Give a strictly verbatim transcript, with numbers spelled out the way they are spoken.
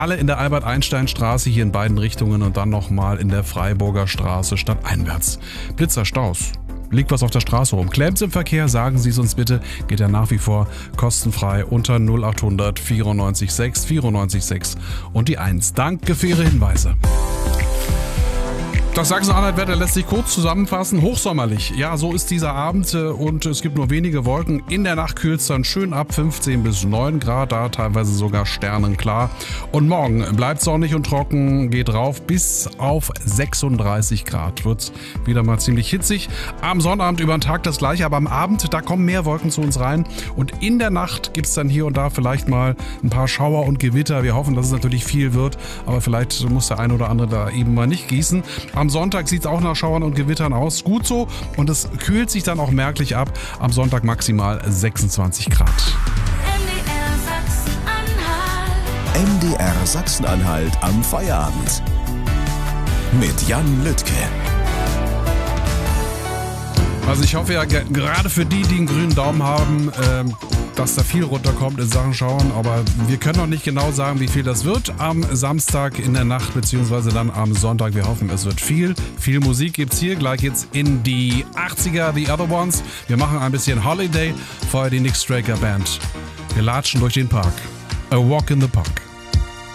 Alle in der Albert-Einstein-Straße hier in beiden Richtungen und dann nochmal in der Freiburger Straße stadteinwärts. Blitzerstaus. Liegt was auf der Straße rum? Klemmt's im Verkehr? Sagen Sie es uns bitte. Geht ja nach wie vor kostenfrei unter null acht hundert vierundneunzig sechs vierundneunzig sechs und die eins. Danke für Ihre Hinweise. Das Sachsen-Anhalt-Wetter lässt sich kurz zusammenfassen. Hochsommerlich. Ja, so ist dieser Abend und es gibt nur wenige Wolken. In der Nacht kühlt es dann schön ab fünfzehn bis neun Grad, da teilweise sogar sternenklar. Und morgen bleibt sonnig und trocken, geht rauf bis auf sechsunddreißig Grad. Wird's wieder mal ziemlich hitzig. Am Sonnabend über den Tag das gleiche, aber am Abend, da kommen mehr Wolken zu uns rein. Und in der Nacht gibt's dann hier und da vielleicht mal ein paar Schauer und Gewitter. Wir hoffen, dass es natürlich viel wird, aber vielleicht muss der ein oder andere da eben mal nicht gießen. Am Sonntag sieht es auch nach Schauern und Gewittern aus. Gut so. Und es kühlt sich dann auch merklich ab. Am Sonntag maximal sechsundzwanzig Grad. M D R Sachsen-Anhalt am Feierabend. Mit Jan Lüttke. Also ich hoffe ja ge- gerade für die, die einen grünen Daumen haben, ähm, dass da viel runterkommt in Sachen Schauern, aber wir können noch nicht genau sagen, wie viel das wird am Samstag in der Nacht beziehungsweise dann am Sonntag. Wir hoffen, es wird viel. Viel Musik gibt's hier. Gleich geht's in die achtziger, The Other Ones. Wir machen ein bisschen Holiday, vorher die Nick Straker Band. Wir latschen durch den Park. A Walk in the Park.